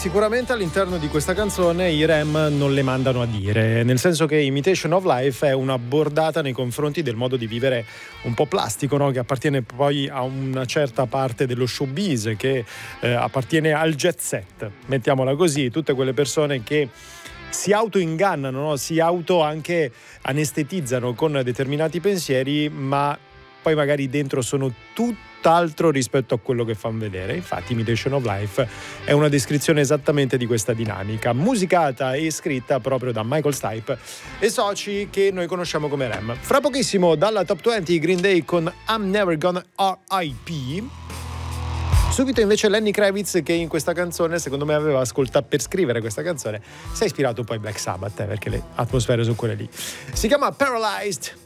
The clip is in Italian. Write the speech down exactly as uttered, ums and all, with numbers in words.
sicuramente all'interno di questa canzone i Rem non le mandano a dire, nel senso che Imitation of Life è una bordata nei confronti del modo di vivere un po' plastico, no? Che appartiene poi a una certa parte dello showbiz, che eh, appartiene al jet set, mettiamola così, tutte quelle persone che si auto-ingannano, no? Si auto anche anestetizzano con determinati pensieri, ma poi magari dentro sono tutt'altro rispetto a quello che fanno vedere. Infatti Imitation of Life è una descrizione esattamente di questa dinamica, musicata e scritta proprio da Michael Stipe e soci, che noi conosciamo come Rem. Fra pochissimo dalla Top venti Green Day con I'm Never Gonna R I P. Subito invece Lenny Kravitz, che in questa canzone secondo me aveva ascoltato, per scrivere questa canzone si è ispirato un po' ai Black Sabbath, eh, perché le atmosfere sono quelle lì. Si chiama Paralyzed.